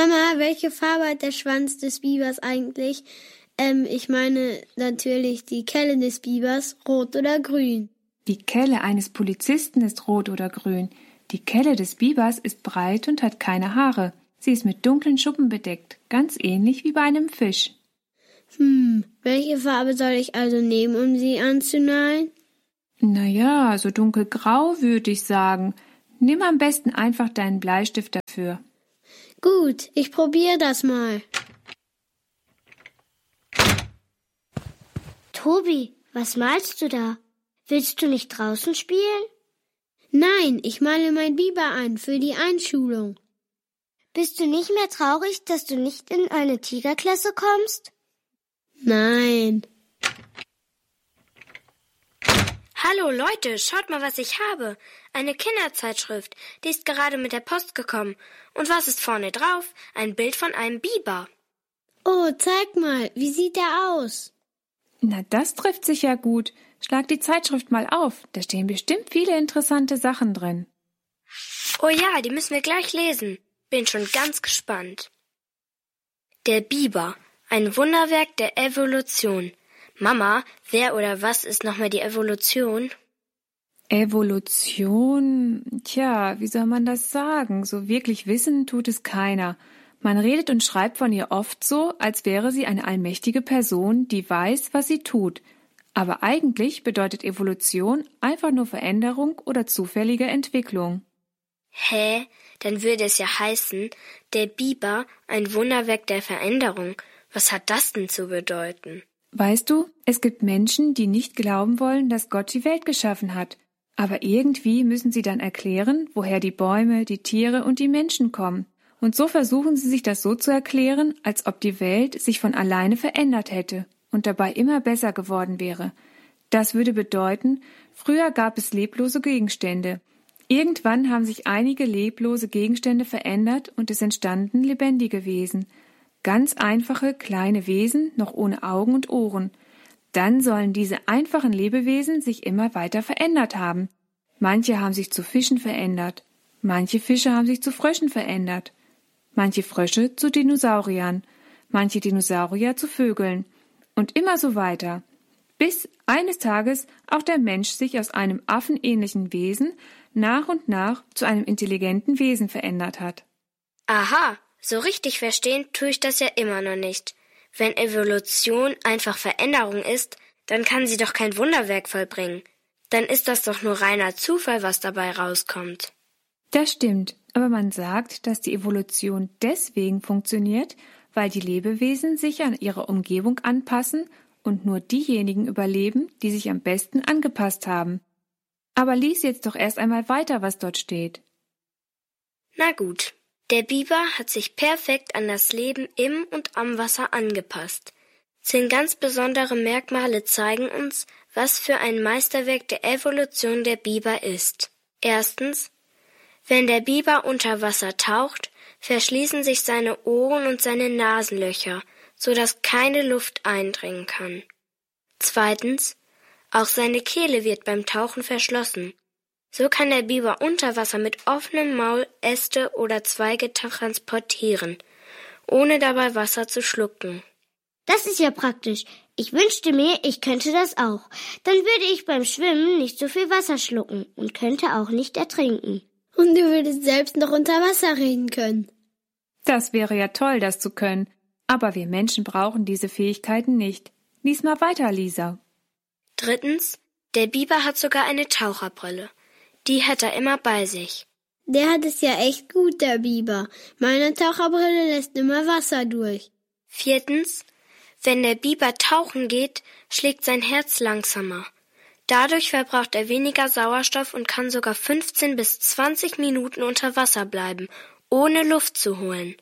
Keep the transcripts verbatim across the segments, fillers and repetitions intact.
Mama, welche Farbe hat der Schwanz des Bibers eigentlich? Ähm, ich meine natürlich die Kelle des Bibers, rot oder grün. Die Kelle eines Polizisten ist rot oder grün. Die Kelle des Bibers ist breit und hat keine Haare. Sie ist mit dunklen Schuppen bedeckt, ganz ähnlich wie bei einem Fisch. Hm, welche Farbe soll ich also nehmen, um sie anzunalen? Na ja, so dunkelgrau würde ich sagen. Nimm am besten einfach deinen Bleistift dafür. Gut, ich probiere das mal. Tobi, was malst du da? Willst du nicht draußen spielen? Nein, ich male mein Biber an für die Einschulung. Bist du nicht mehr traurig, dass du nicht in eine Tigerklasse kommst? Nein. Hallo Leute, schaut mal, was ich habe. Eine Kinderzeitschrift, die ist gerade mit der Post gekommen. Und was ist vorne drauf? Ein Bild von einem Biber. Oh, zeig mal, wie sieht er aus? Na, das trifft sich ja gut. Schlag die Zeitschrift mal auf, da stehen bestimmt viele interessante Sachen drin. Oh ja, die müssen wir gleich lesen. Bin schon ganz gespannt. Der Biber, ein Wunderwerk der Evolution. Mama, wer oder was ist nochmal die Evolution? Evolution? Tja, wie soll man das sagen? So wirklich wissen tut es keiner. Man redet und schreibt von ihr oft so, als wäre sie eine allmächtige Person, die weiß, was sie tut. Aber eigentlich bedeutet Evolution einfach nur Veränderung oder zufällige Entwicklung. Hä? Dann würde es ja heißen, der Biber, ein Wunderwerk der Veränderung. Was hat das denn zu bedeuten? Weißt du, es gibt Menschen, die nicht glauben wollen, dass Gott die Welt geschaffen hat. Aber irgendwie müssen sie dann erklären, woher die Bäume, die Tiere und die Menschen kommen. Und so versuchen sie sich das so zu erklären, als ob die Welt sich von alleine verändert hätte und dabei immer besser geworden wäre. Das würde bedeuten, früher gab es leblose Gegenstände. Irgendwann haben sich einige leblose Gegenstände verändert und es entstanden lebendige Wesen. Ganz einfache, kleine Wesen, noch ohne Augen und Ohren. Dann sollen diese einfachen Lebewesen sich immer weiter verändert haben. Manche haben sich zu Fischen verändert. Manche Fische haben sich zu Fröschen verändert. Manche Frösche zu Dinosauriern. Manche Dinosaurier zu Vögeln. Und immer so weiter. Bis eines Tages auch der Mensch sich aus einem affenähnlichen Wesen nach und nach zu einem intelligenten Wesen verändert hat. Aha, so richtig verstehen tue ich das ja immer noch nicht. Wenn Evolution einfach Veränderung ist, dann kann sie doch kein Wunderwerk vollbringen. Dann ist das doch nur reiner Zufall, was dabei rauskommt. Das stimmt, aber man sagt, dass die Evolution deswegen funktioniert, weil die Lebewesen sich an ihre Umgebung anpassen und nur diejenigen überleben, die sich am besten angepasst haben. Aber lies jetzt doch erst einmal weiter, was dort steht. Na gut. Der Biber hat sich perfekt an das Leben im und am Wasser angepasst. Zehn ganz besondere Merkmale zeigen uns, was für ein Meisterwerk der Evolution der Biber ist. Erstens, wenn der Biber unter Wasser taucht, verschließen sich seine Ohren und seine Nasenlöcher, so dass keine Luft eindringen kann. Zweitens, auch seine Kehle wird beim Tauchen verschlossen. So kann der Biber unter Wasser mit offenem Maul Äste oder Zweige transportieren, ohne dabei Wasser zu schlucken. Das ist ja praktisch. Ich wünschte mir, ich könnte das auch. Dann würde ich beim Schwimmen nicht so viel Wasser schlucken und könnte auch nicht ertrinken. Und du würdest selbst noch unter Wasser reden können. Das wäre ja toll, das zu können. Aber wir Menschen brauchen diese Fähigkeiten nicht. Lies mal weiter, Lisa. Drittens, der Biber hat sogar eine Taucherbrille. Die hat er immer bei sich. Der hat es ja echt gut, der Biber. Meine Taucherbrille lässt immer Wasser durch. Viertens, wenn der Biber tauchen geht, schlägt sein Herz langsamer. Dadurch verbraucht er weniger Sauerstoff und kann sogar fünfzehn bis zwanzig Minuten unter Wasser bleiben, ohne Luft zu holen.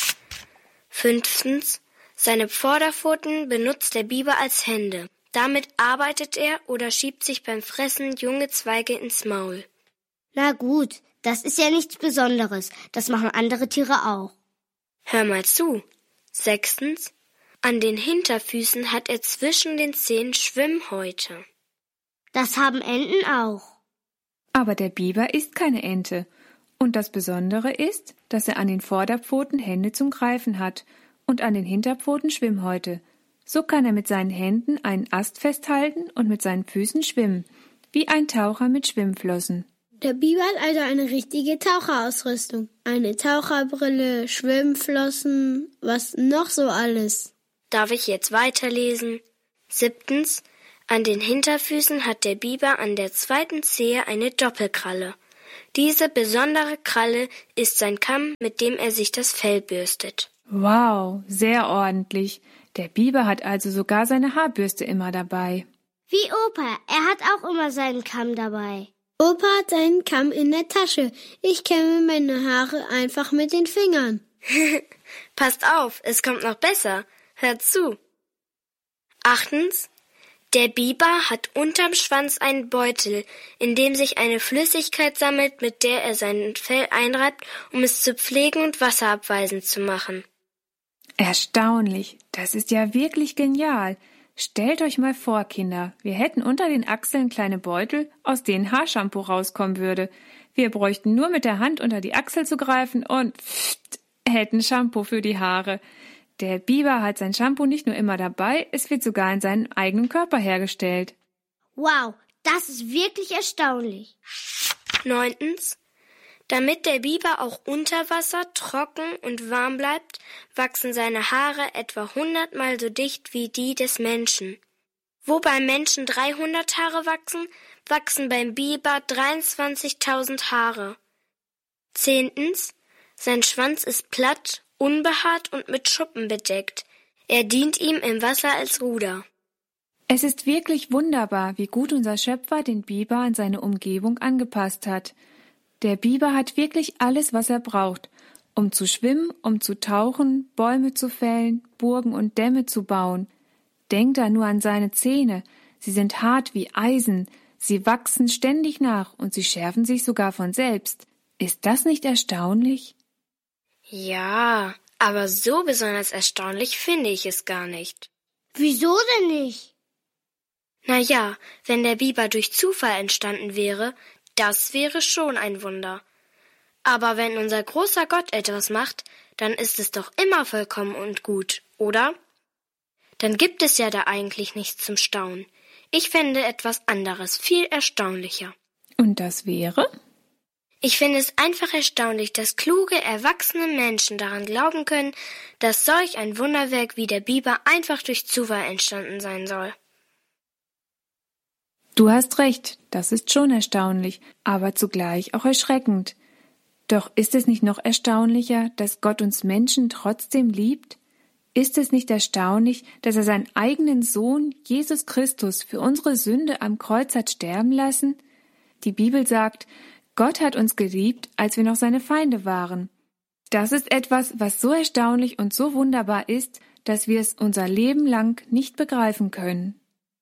Fünftens, seine Vorderpfoten benutzt der Biber als Hände. Damit arbeitet er oder schiebt sich beim Fressen junge Zweige ins Maul. Na gut, das ist ja nichts Besonderes. Das machen andere Tiere auch. Hör mal zu. Sechstens, an den Hinterfüßen hat er zwischen den Zähnen Schwimmhäute. Das haben Enten auch. Aber der Biber ist keine Ente. Und das Besondere ist, dass er an den Vorderpfoten Hände zum Greifen hat und an den Hinterpfoten Schwimmhäute. So kann er mit seinen Händen einen Ast festhalten und mit seinen Füßen schwimmen, wie ein Taucher mit Schwimmflossen. Der Biber hat also eine richtige Taucherausrüstung. Eine Taucherbrille, Schwimmflossen, was noch so alles. Darf ich jetzt weiterlesen? Siebtens. An den Hinterfüßen hat der Biber an der zweiten Zehe eine Doppelkralle. Diese besondere Kralle ist sein Kamm, mit dem er sich das Fell bürstet. Wow, sehr ordentlich. Der Biber hat also sogar seine Haarbürste immer dabei. Wie Opa, er hat auch immer seinen Kamm dabei. Opa hat seinen Kamm in der Tasche. Ich kämme meine Haare einfach mit den Fingern. Passt auf, es kommt noch besser. Hört zu. Achtens. Der Biber hat unterm Schwanz einen Beutel, in dem sich eine Flüssigkeit sammelt, mit der er sein Fell einreibt, um es zu pflegen und wasserabweisend zu machen. Erstaunlich, das ist ja wirklich genial. Stellt euch mal vor, Kinder, wir hätten unter den Achseln kleine Beutel, aus denen Haarshampoo rauskommen würde. Wir bräuchten nur mit der Hand unter die Achsel zu greifen und pfft, hätten Shampoo für die Haare. Der Biber hat sein Shampoo nicht nur immer dabei, es wird sogar in seinem eigenen Körper hergestellt. Wow, das ist wirklich erstaunlich. Neuntens. Damit der Biber auch unter Wasser trocken und warm bleibt, wachsen seine Haare etwa hundertmal so dicht wie die des Menschen. Wo beim Menschen dreihundert Haare wachsen, wachsen beim Biber dreiundzwanzigtausend Haare. Zehntens. Sein Schwanz ist platt, unbehaart und mit Schuppen bedeckt. Er dient ihm im Wasser als Ruder. Es ist wirklich wunderbar, wie gut unser Schöpfer den Biber an seine Umgebung angepasst hat. Der Biber hat wirklich alles, was er braucht, um zu schwimmen, um zu tauchen, Bäume zu fällen, Burgen und Dämme zu bauen. Denkt da nur an seine Zähne. Sie sind hart wie Eisen, sie wachsen ständig nach und sie schärfen sich sogar von selbst. Ist das nicht erstaunlich? Ja, aber so besonders erstaunlich finde ich es gar nicht. Wieso denn nicht? Na ja, wenn der Biber durch Zufall entstanden wäre, das wäre schon ein Wunder. Aber wenn unser großer Gott etwas macht, dann ist es doch immer vollkommen und gut, oder? Dann gibt es ja da eigentlich nichts zum Staunen. Ich fände etwas anderes viel erstaunlicher. Und das wäre? Ich finde es einfach erstaunlich, dass kluge, erwachsene Menschen daran glauben können, dass solch ein Wunderwerk wie der Biber einfach durch Zufall entstanden sein soll. Du hast recht, das ist schon erstaunlich, aber zugleich auch erschreckend. Doch ist es nicht noch erstaunlicher, dass Gott uns Menschen trotzdem liebt? Ist es nicht erstaunlich, dass er seinen eigenen Sohn, Jesus Christus, für unsere Sünde am Kreuz hat sterben lassen? Die Bibel sagt, Gott hat uns geliebt, als wir noch seine Feinde waren. Das ist etwas, was so erstaunlich und so wunderbar ist, dass wir es unser Leben lang nicht begreifen können.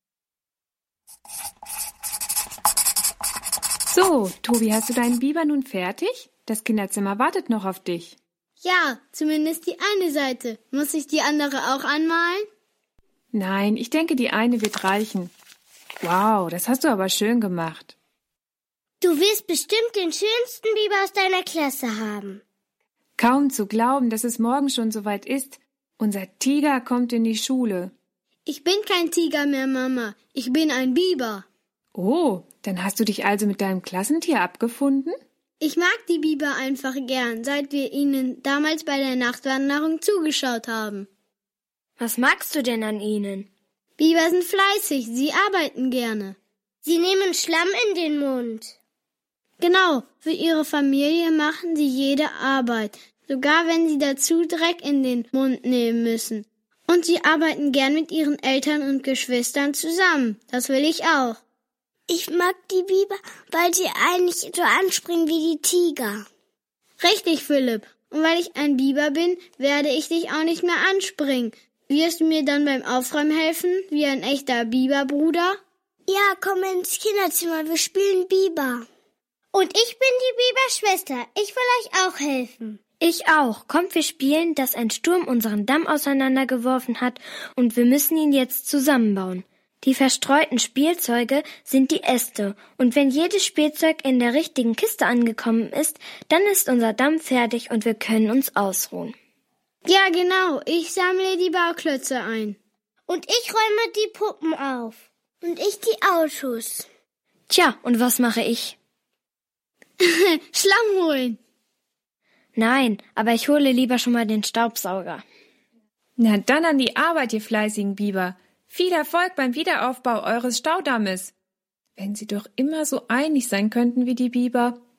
So, Tobi, hast du deinen Biber nun fertig? Das Kinderzimmer wartet noch auf dich. Ja, zumindest die eine Seite. Muss ich die andere auch anmalen? Nein, ich denke, die eine wird reichen. Wow, das hast du aber schön gemacht. Du wirst bestimmt den schönsten Biber aus deiner Klasse haben. Kaum zu glauben, dass es morgen schon soweit ist. Unser Tiger kommt in die Schule. Ich bin kein Tiger mehr, Mama. Ich bin ein Biber. Oh, dann hast du dich also mit deinem Klassentier abgefunden? Ich mag die Biber einfach gern, seit wir ihnen damals bei der Nachtwanderung zugeschaut haben. Was magst du denn an ihnen? Biber sind fleißig, sie arbeiten gerne. Sie nehmen Schlamm in den Mund. Genau, für ihre Familie machen sie jede Arbeit, sogar wenn sie dazu Dreck in den Mund nehmen müssen. Und sie arbeiten gern mit ihren Eltern und Geschwistern zusammen. Das will ich auch. Ich mag die Biber, weil sie eigentlich so anspringen wie die Tiger. Richtig, Philipp. Und weil ich ein Biber bin, werde ich dich auch nicht mehr anspringen. Wirst du mir dann beim Aufräumen helfen, wie ein echter Biberbruder? Ja, komm ins Kinderzimmer, wir spielen Biber. Und ich bin die Biberschwester. Ich will euch auch helfen. Ich auch. Kommt, wir spielen, dass ein Sturm unseren Damm auseinandergeworfen hat und wir müssen ihn jetzt zusammenbauen. Die verstreuten Spielzeuge sind die Äste, und wenn jedes Spielzeug in der richtigen Kiste angekommen ist, dann ist unser Damm fertig und wir können uns ausruhen. Ja, genau. Ich sammle die Bauklötze ein. Und ich räume die Puppen auf. Und ich die Autos. Tja, und was mache ich? Schlamm holen. Nein, aber ich hole lieber schon mal den Staubsauger. Na dann an die Arbeit, ihr fleißigen Biber. Viel Erfolg beim Wiederaufbau eures Staudammes. Wenn sie doch immer so einig sein könnten wie die Biber.